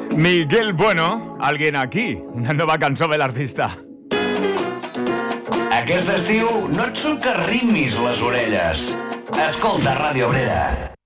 Miguel Bueno, Alguien aquí, una nova cançó de l'artista. Aquest estiu no et socarrimis les orelles. Escolta Ràdio Obrera.